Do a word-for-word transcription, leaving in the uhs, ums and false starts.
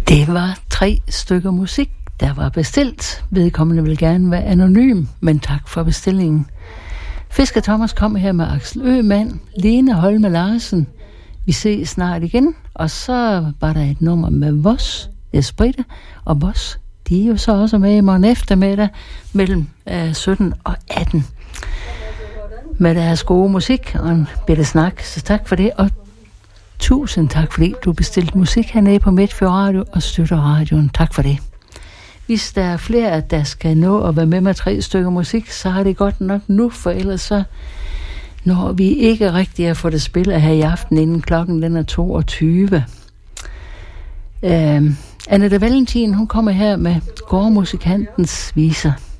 Det var tre stykker musik, der var bestilt. Vedkommende vil gerne være anonym, men tak for bestillingen. Fisker Thomas kom her med Axel Øhmann, Lene Holme Larsen. Vi ses snart igen. Og så var der et nummer med Voss, Esprite og Voss. De er jo så også med i morgen eftermiddag mellem øh, sytten og atten. Med deres gode musik og en bitte snak. Så tak for det, og tusind tak, fordi du bestilte musik hernede på Midtfjord Radio og støtter radioen. Tak for det. Hvis der er flere, der skal nå at være med med tre stykker musik, så er det godt nok nu, for ellers så når vi ikke rigtig at få det spillet her i aften, inden klokken den er toogtyve. Uh, Annette Valentin, hun kommer her med gårdmusikantens viser.